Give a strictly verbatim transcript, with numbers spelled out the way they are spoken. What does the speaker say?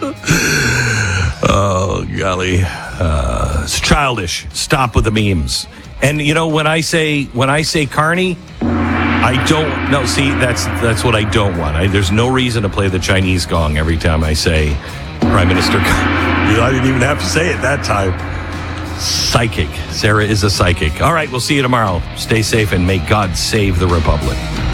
Oh, golly. Uh, it's childish. Stop with the memes. And, you know, when I say when I say Carney, I don't know. See, that's that's what I don't want. I, there's no reason to play the Chinese gong every time I say Prime Minister. I didn't even have to say it that time. Psychic. Sarah is a psychic. All right, we'll see you tomorrow. Stay safe and may God save the Republic.